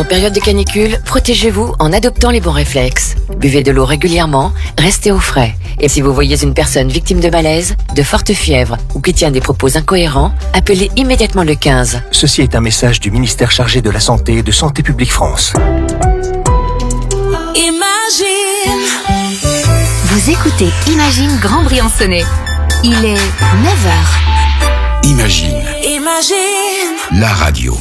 En période de canicule, protégez-vous en adoptant les bons réflexes. Buvez de l'eau régulièrement, restez au frais. Et si vous voyez une personne victime de malaise, de forte fièvre ou qui tient des propos incohérents, appelez immédiatement le 15. Ceci est un message du ministère chargé de la Santé et de Santé publique France. Imagine. Vous écoutez Imagine Grand Briançonnais. Il est 9h. Imagine. La radio.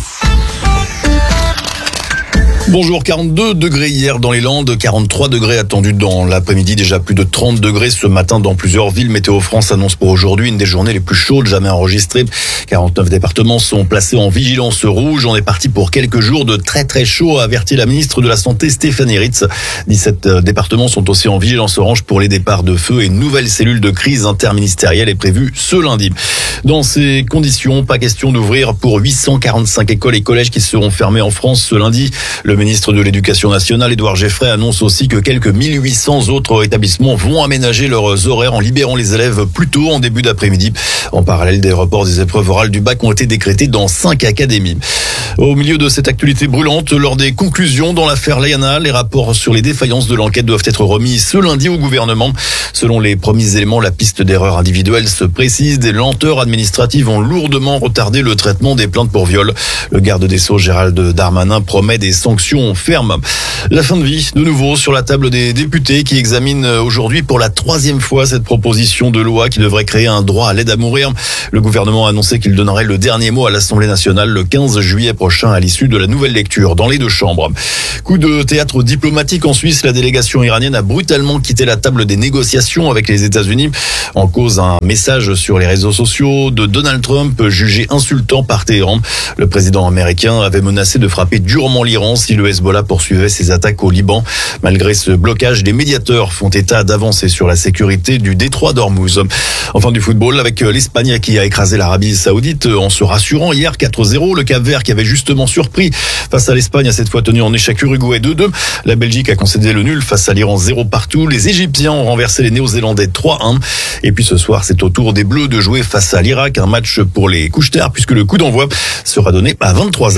Bonjour, 42 degrés hier dans les Landes, 43 degrés attendus dans l'après-midi, déjà plus de 30 degrés ce matin dans plusieurs villes. Météo France annonce pour aujourd'hui une des journées les plus chaudes jamais enregistrées. 49 départements sont placés en vigilance rouge. On est parti pour quelques jours de très très chaud, a averti la ministre de la Santé Stéphanie Ritz. 17 départements sont aussi en vigilance orange pour les départs de feu et une nouvelle cellule de crise interministérielle est prévue ce lundi. Dans ces conditions, pas question d'ouvrir pour 845 écoles et collèges qui seront fermés en France ce lundi. Le ministre de l'Éducation nationale, Édouard Geoffray, annonce aussi que quelques 1800 autres établissements vont aménager leurs horaires en libérant les élèves plus tôt en début d'après-midi. En parallèle, des reports des épreuves orales du bac ont été décrétés dans 5 académies. Au milieu de cette actualité brûlante, lors des conclusions dans l'affaire Laiana, les rapports sur les défaillances de l'enquête doivent être remis ce lundi au gouvernement. Selon les premiers éléments, la piste d'erreur individuelle se précise. Des lenteurs administratives ont lourdement retardé le traitement des plaintes pour viol. Le garde des Sceaux, Gérald Darmanin, promet des sanctions fermes. La fin de vie, de nouveau, sur la table des députés qui examinent aujourd'hui pour la 3e fois cette proposition de loi qui devrait créer un droit à l'aide à mourir. Le gouvernement a annoncé qu'il donnerait le dernier mot à l'Assemblée nationale le 15 juillet prochain à l'issue de la nouvelle lecture dans les 2 chambres. Coup de théâtre diplomatique en Suisse, la délégation iranienne a brutalement quitté la table des négociations avec les États-Unis. En cause, un message sur les réseaux sociaux de Donald Trump jugé insultant par Téhéran. Le président américain avait menacé de frapper durement l'Iran si le Hezbollah poursuivait ses attaques au Liban. Malgré ce blocage, les médiateurs font état d'avancer sur la sécurité du détroit d'Ormuz. Enfin, du football avec l'Espagne qui a écrasé l'Arabie Saoudite en se rassurant hier 4-0. Le Cap-Vert qui avait justement surpris face à l'Espagne a cette fois tenu en échec Uruguay 2-2. La Belgique a concédé le nul face à l'Iran 0 partout. Les Égyptiens ont renversé les Néo-Zélandais 3-1. Et puis ce soir, c'est au tour des Bleus de jouer face à l'Irak. Un match pour les couche-terre puisque le coup d'envoi sera donné à 23h.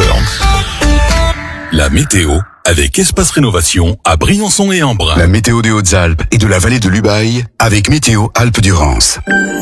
La météo avec Espace Rénovation à Briançon et Embrun. La météo des Hautes-Alpes et de la vallée de l'Ubaye avec Météo Alpes-Durance.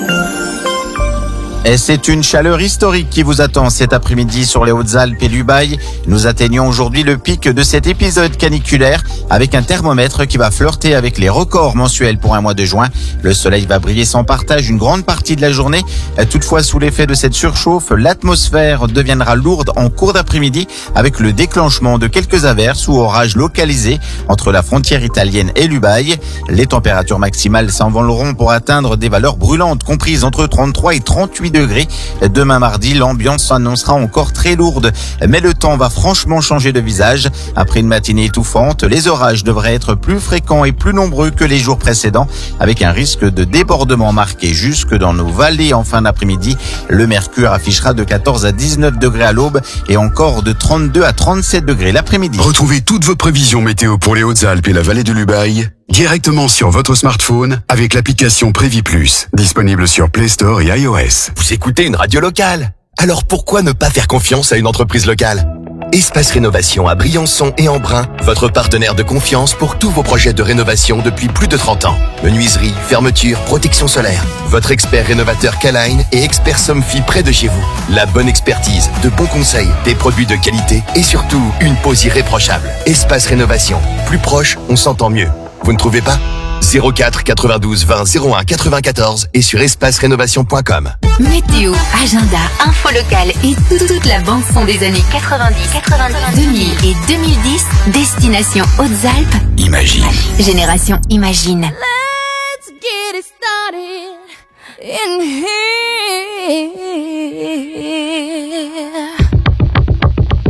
Et c'est une chaleur historique qui vous attend cet après-midi sur les Hautes-Alpes et l'Ubaye. Nous atteignons aujourd'hui le pic de cet épisode caniculaire avec un thermomètre qui va flirter avec les records mensuels pour un mois de juin. Le soleil va briller sans partage une grande partie de la journée. Toutefois, sous l'effet de cette surchauffe, l'atmosphère deviendra lourde en cours d'après-midi avec le déclenchement de quelques averses ou orages localisés entre la frontière italienne et l'Ubaye. Les températures maximales s'envoleront pour atteindre des valeurs brûlantes comprises entre 33 et 38 degrés. Demain mardi, l'ambiance s'annoncera encore très lourde, mais le temps va franchement changer de visage. Après une matinée étouffante, les orages devraient être plus fréquents et plus nombreux que les jours précédents, avec un risque de débordement marqué jusque dans nos vallées en fin d'après-midi. Le mercure affichera de 14 à 19 degrés à l'aube et encore de 32 à 37 degrés l'après-midi. Retrouvez toutes vos prévisions météo pour les Hautes-Alpes et la vallée de l'Ubaye directement sur votre smartphone avec l'application Prévis Plus, disponible sur Play Store et iOS. Vous écoutez une radio locale, alors pourquoi ne pas faire confiance à une entreprise locale ? Espace Rénovation à Briançon et Embrun, votre partenaire de confiance pour tous vos projets de rénovation depuis plus de 30 ans. Menuiserie, fermeture, protection solaire. Votre expert rénovateur K-Line et expert Somfy près de chez vous. La bonne expertise, de bons conseils, des produits de qualité et surtout une pose irréprochable. Espace Rénovation. Plus proche, on s'entend mieux. Vous ne trouvez pas ? 04 92 20 01 94 et sur espacerénovation.com. Météo, agenda, info locale et toute la bande son des années 90, 2000 et 2010. Destination Hautes-Alpes. Imagine. Génération Imagine. Let's get it started in here.